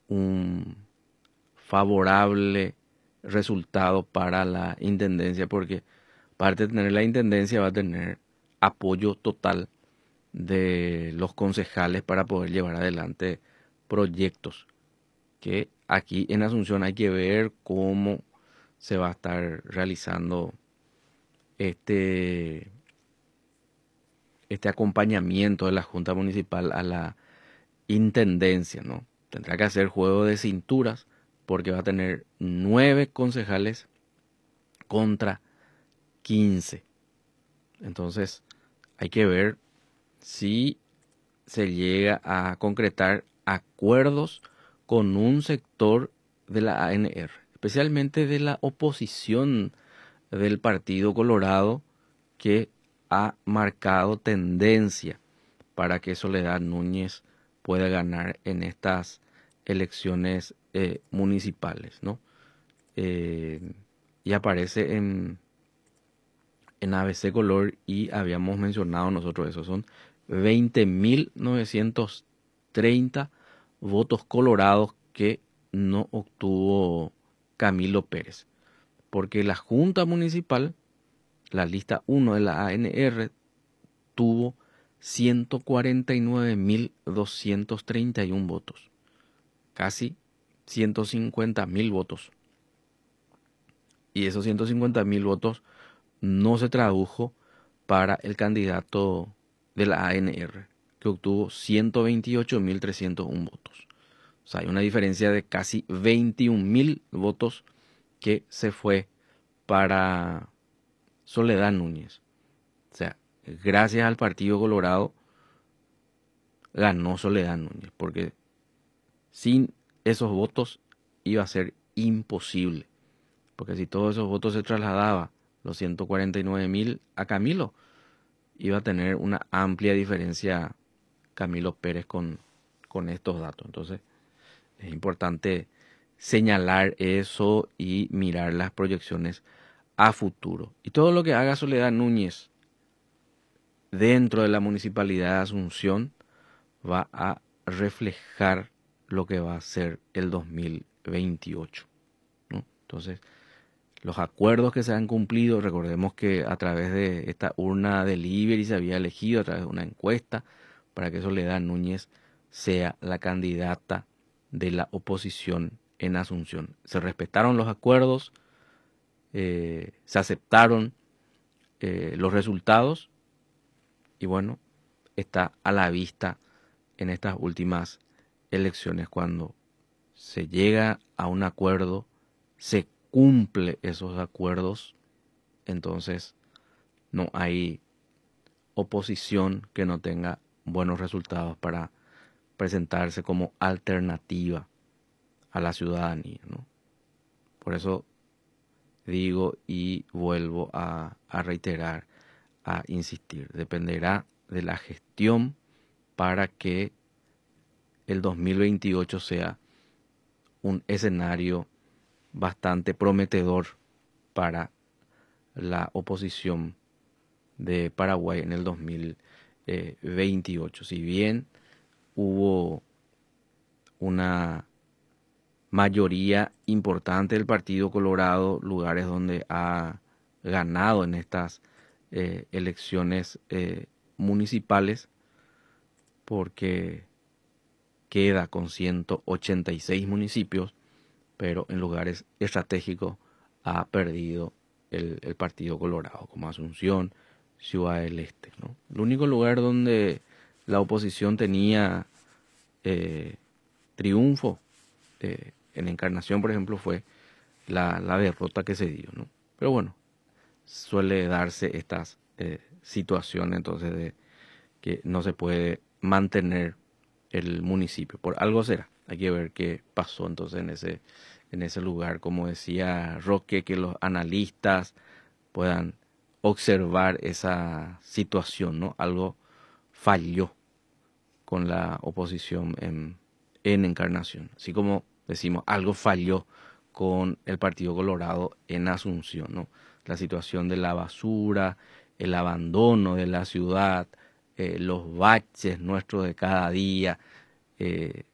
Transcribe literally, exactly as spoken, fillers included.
un favorable resultado para la intendencia, porque aparte de tener la intendencia va a tener apoyo total de los concejales para poder llevar adelante proyectos que aquí en Asunción hay que ver cómo se va a estar realizando este, este acompañamiento de la Junta Municipal a la intendencia, ¿no? Tendrá que hacer juego de cinturas porque va a tener nueve concejales contra quince. Entonces hay que ver si se llega a concretar acuerdos con un sector de la A N R, especialmente de la oposición del Partido Colorado, que ha marcado tendencia para que Soledad Núñez pueda ganar en estas elecciones eh, municipales, ¿no? Eh, y aparece en, en A B C Color y habíamos mencionado nosotros eso, son veinte mil novecientos treinta votos colorados que no obtuvo Camilo Pérez, porque la Junta Municipal, la lista uno de la A N R, tuvo ciento cuarenta y nueve mil doscientos treinta y uno votos, casi ciento cincuenta mil votos. Y esos ciento cincuenta mil votos no se tradujo para el candidato de la A N R, que obtuvo ciento veintiocho mil trescientos uno votos. O sea, hay una diferencia de casi veintiún mil votos que se fue para Soledad Núñez. O sea, gracias al Partido Colorado ganó Soledad Núñez, porque sin esos votos iba a ser imposible. Porque si todos esos votos se trasladaban, los ciento cuarenta y nueve mil, a Camilo, iba a tener una amplia diferencia Camilo Pérez con, con estos datos. Entonces, es importante señalar eso y mirar las proyecciones a futuro. Y todo lo que haga Soledad Núñez dentro de la Municipalidad de Asunción va a reflejar lo que va a ser el dos mil veintiocho, ¿no? Entonces, los acuerdos que se han cumplido, recordemos que a través de esta urna delivery se había elegido a través de una encuesta para que Soledad Núñez sea la candidata de la oposición en Asunción. Se respetaron los acuerdos, eh, se aceptaron eh, los resultados y bueno, está a la vista en estas últimas elecciones cuando se llega a un acuerdo, se cumple esos acuerdos, entonces no hay oposición que no tenga buenos resultados para presentarse como alternativa a la ciudadanía, ¿no? Por eso digo y vuelvo a, a reiterar, a insistir, dependerá de la gestión para que el dos mil veintiocho sea un escenario bastante prometedor para la oposición de Paraguay en el dos mil veintiocho. Si bien hubo una mayoría importante del Partido Colorado, lugares donde ha ganado en estas eh, elecciones eh, municipales, porque queda con ciento ochenta y seis municipios, pero en lugares estratégicos ha perdido el, el Partido Colorado, como Asunción, Ciudad del Este, ¿no? El único lugar donde la oposición tenía eh, triunfo eh, en Encarnación, por ejemplo, fue la, la derrota que se dio, ¿no? Pero bueno, suele darse estas eh, situaciones entonces de que no se puede mantener el municipio. Por algo será. Hay que ver qué pasó entonces en ese, en ese lugar. Como decía Roque, que los analistas puedan observar esa situación, ¿no? Algo falló con la oposición en, en Encarnación. Así como decimos, algo falló con el Partido Colorado en Asunción, ¿no? La situación de la basura, el abandono de la ciudad, eh, los baches nuestros de cada día, eh,